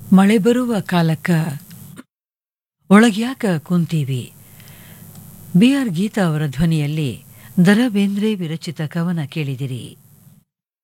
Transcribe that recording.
ಮಳೆ ಬರುವ ಕಾಲಕ್ಕ ಒಳಗ್ಯಾಕ ಕುಂತೀವಿ. ಬಿ ಆರ್ ಗೀತಾ ಅವರ ಧ್ವನಿಯಲ್ಲಿ ದ ರಾ ಬೇಂದ್ರೆ ವಿರಚಿತ ಕವನ ಕೇಳಿದಿರಿ.